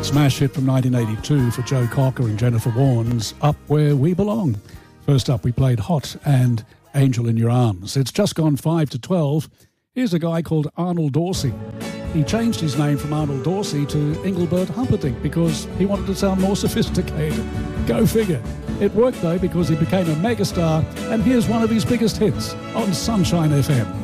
Smash hit from 1982 for Joe Cocker and Jennifer Warnes, Up Where We Belong. First up, we played Hot and Angel in Your Arms. It's just gone 5 to 12. Here's a guy called Arnold Dorsey. He changed his name from Arnold Dorsey to Engelbert Humperdinck because he wanted to sound more sophisticated. Go figure. It worked, though, because he became a megastar, and here's one of his biggest hits on Sunshine FM.